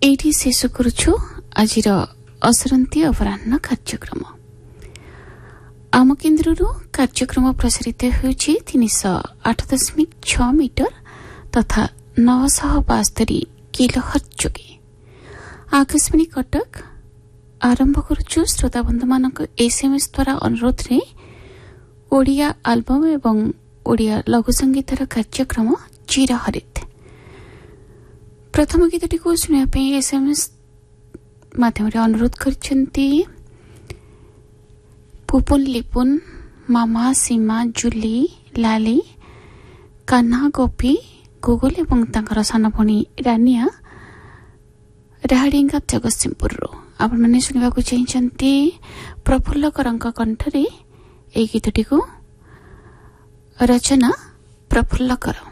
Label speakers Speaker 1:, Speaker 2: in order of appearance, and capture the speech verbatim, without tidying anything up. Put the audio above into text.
Speaker 1: एठी शेष करुछु आजिर असरंती अपराह्न कार्यक्रम। आम केन्द्रରୁ କାର୍ଯ୍ୟକ୍ରମ ପ୍ରସାରିତ ହେଉଛି ତିନିଶହ ଆଠ ଦଶମିକ ଛଅ ମିଟର ତଥା ନଅଶହ ବାସ୍ତରି କିଲୋହର୍ଟ୍ଜ ଯୋଗେ। ଆକାଶବାଣୀ କଟକ ଆରମ୍ଭ କରୁଛୁ ଶ୍ରୋତାବନ୍ଧୁମାନଙ୍କ ଏସଏମଏସ୍ ଦ୍ୱାରା ଅନୁରୋଧରେ ଓଡ଼ିଆ ଆଲବମ୍ ଏବଂ ଓଡ଼ିଆ ଲଘୁସଙ୍ଗୀତର କାର୍ଯ୍ୟକ୍ରମ ଚିରହରିତ। ପ୍ରଥମ ଗୀତଟିକୁ ଶୁଣିବା ପାଇଁ ଏସଏମଏସ୍ ମାଧ୍ୟମରେ ଅନୁରୋଧ କରିଛନ୍ତି ପୁପୁନ ଲିପୁନ, ମାମା, ସୀମା, ଜୁଲି, ଲାଲି, କାହ୍ନା, ଗୋପୀ, ଗୁଗୁଲ ଏବଂ ତାଙ୍କର ସାନ ଭଉଣୀ ରାନିଆ ରାହାଡ଼ିଙ୍ଗା ଜଗତସିଂହପୁରରୁ। ଆପଣମାନେ ଶୁଣିବାକୁ ଚାହିଁଛନ୍ତି ପ୍ରଫୁଲ୍ଲ କରଙ୍କ କଣ୍ଠରେ ଏହି ଗୀତଟିକୁ। ରଚନା ପ୍ରଫୁଲ୍ଲ କର।